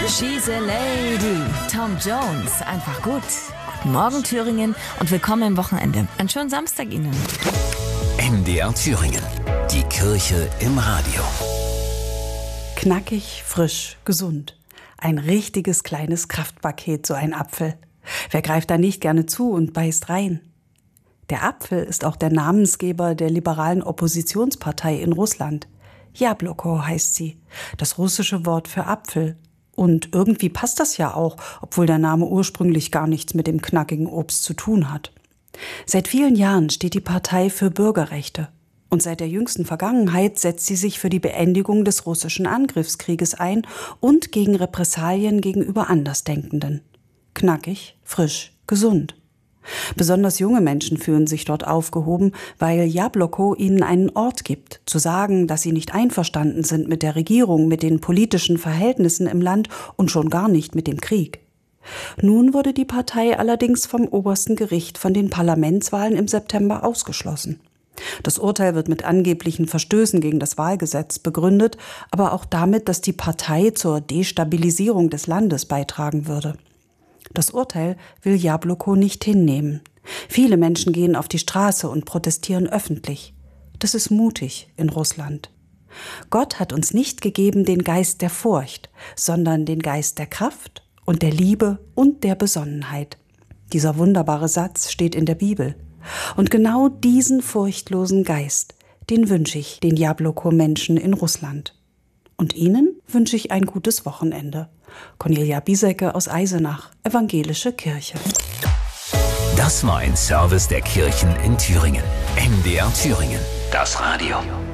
She's a Lady. Tom Jones, einfach gut. Guten Morgen Thüringen und willkommen im Wochenende. Einen schönen Samstag Ihnen. MDR Thüringen. Die Kirche im Radio. Knackig, frisch, gesund. Ein richtiges kleines Kraftpaket, so ein Apfel. Wer greift da nicht gerne zu und beißt rein? Der Apfel ist auch der Namensgeber der liberalen Oppositionspartei in Russland. Jabloko heißt sie, das russische Wort für Apfel. Und irgendwie passt das ja auch, obwohl der Name ursprünglich gar nichts mit dem knackigen Obst zu tun hat. Seit vielen Jahren steht die Partei für Bürgerrechte. Und seit der jüngsten Vergangenheit setzt sie sich für die Beendigung des russischen Angriffskrieges ein und gegen Repressalien gegenüber Andersdenkenden. Knackig, frisch, gesund. Besonders junge Menschen fühlen sich dort aufgehoben, weil Jabloko ihnen einen Ort gibt, zu sagen, dass sie nicht einverstanden sind mit der Regierung, mit den politischen Verhältnissen im Land und schon gar nicht mit dem Krieg. Nun wurde die Partei allerdings vom obersten Gericht von den Parlamentswahlen im September ausgeschlossen. Das Urteil wird mit angeblichen Verstößen gegen das Wahlgesetz begründet, aber auch damit, dass die Partei zur Destabilisierung des Landes beitragen würde. Das Urteil will Jabloko nicht hinnehmen. Viele Menschen gehen auf die Straße und protestieren öffentlich. Das ist mutig in Russland. Gott hat uns nicht gegeben den Geist der Furcht, sondern den Geist der Kraft und der Liebe und der Besonnenheit. Dieser wunderbare Satz steht in der Bibel. Und genau diesen furchtlosen Geist, den wünsche ich den Jabloko-Menschen in Russland. Und Ihnen wünsche ich ein gutes Wochenende. Cornelia Biesecke aus Eisenach, Evangelische Kirche. Das war ein Service der Kirchen in Thüringen. MDR Thüringen. Das Radio.